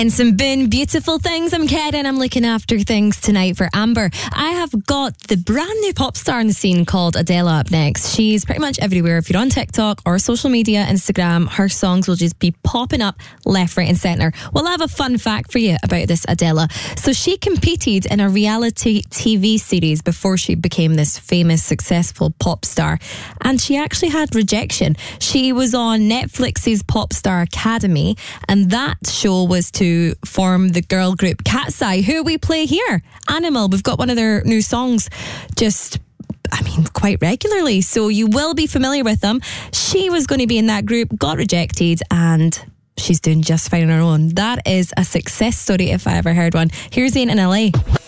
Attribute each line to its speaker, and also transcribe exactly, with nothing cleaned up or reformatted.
Speaker 1: And some bin beautiful things. I'm Karen. I'm looking after things tonight for Amber. I have got the brand new pop star on the scene called Adela up next. She's pretty much everywhere. If you're on TikTok or social media, Instagram, her songs will just be popping up left, right and centre. Well, I have a fun fact for you about this Adela. So she competed in a reality T V series before she became this famous, successful pop star. And she actually had rejection. She was on Netflix's Pop Star Academy, and that show was to form the girl group Cat's Eye, who we play here. Animal, we've got one of their new songs just, I mean, quite regularly, so you will be familiar with them. She was going to be in that group, got rejected, and she's doing just fine on her own. That is a success story if I ever heard one. Here's Zayn in L A.